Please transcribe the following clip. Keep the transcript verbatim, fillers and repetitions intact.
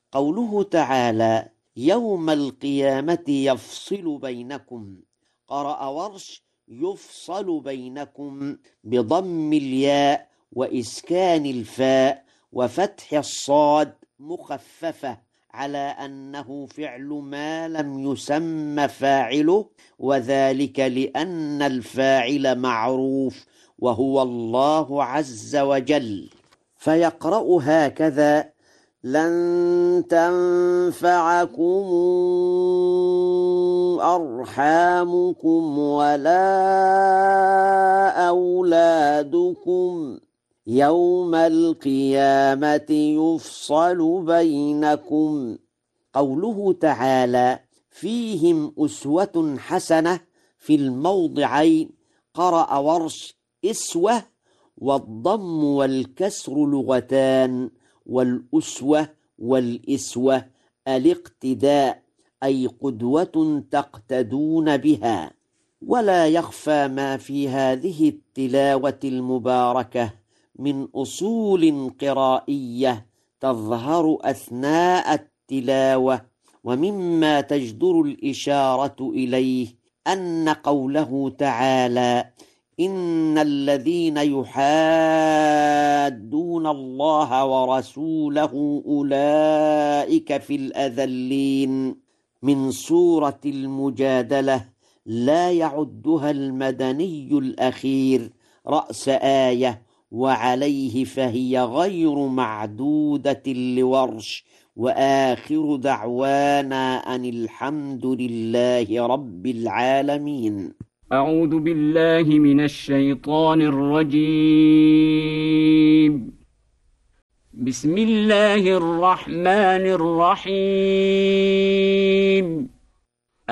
قوله تعالى يوم القيامة يفصل بينكم، قرأ ورش يفصل بينكم بضم الياء وإسكان الفاء وفتح الصاد مخففة على أنه فعل ما لم يسمى فاعله، وذلك لأن الفاعل معروف وهو الله عز وجل. فيقرأ هكذا: لن تنفعكم أرحامكم ولا أولادكم يوم القيامة يفصل بينكم. قوله تعالى فيهم أسوة حسنة في الموضعين، قرأ ورش إسوة، والضم والكسر لغتان، والأسوة والإسوة الاقتداء، أي قدوة تقتدون بها. ولا يخفى ما في هذه التلاوة المباركة من أصول قرائية تظهر أثناء التلاوة، ومما تجدر الإشارة إليه أن قوله تعالى إن الذين يحادون الله ورسوله أولئك في الأذلين من سورة المجادلة لا يعدها المدني الأخير رأس آية، وعليه فهي غير معدودة لورش. وآخر دعوانا أن الحمد لله رب العالمين. أعوذ بالله من الشيطان الرجيم. بسم الله الرحمن الرحيم.